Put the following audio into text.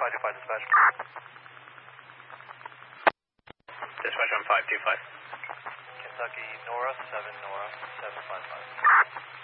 525 dispatch. Dispatch on 525. Kentucky Nora 7 Nora 755.